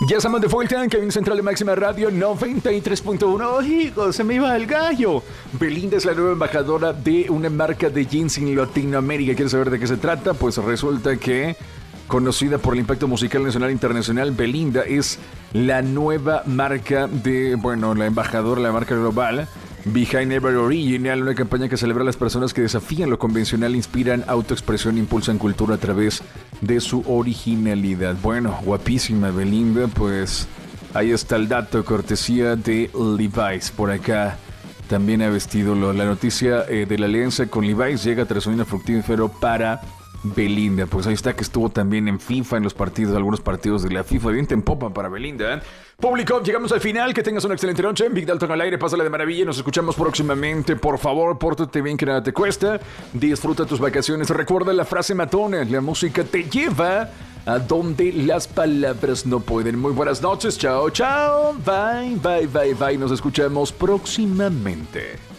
Ya estamos de vuelta en Cabina Central de Máxima Radio 93.1. ¡Hijo, se me iba el gallo! Belinda es la nueva embajadora de una marca de jeans en Latinoamérica. ¿Quieres saber de qué se trata? Pues resulta que, conocida por el impacto musical nacional e internacional, Belinda es la nueva marca de, la embajadora, la marca global Behind Every Original, una campaña que celebra a las personas que desafían lo convencional, inspiran autoexpresión e impulsan cultura a través de su originalidad. Bueno, guapísima Belinda, pues ahí está el dato, cortesía de Levi's. Por acá también ha vestido la noticia de la alianza con Levi's llega tras un fructífero para Belinda. Pues ahí está, que estuvo también en FIFA, en los partidos, algunos partidos de la FIFA. Bien en popa para Belinda. Público, llegamos al final. Que tengas una excelente noche. Big Dalton al aire, pásala de maravilla. Nos escuchamos próximamente. Por favor, pórtate bien, que nada te cuesta. Disfruta tus vacaciones. Recuerda la frase matona: la música te lleva a donde las palabras no pueden. Muy buenas noches. Chao, chao. Bye, bye, bye, bye. Nos escuchamos próximamente.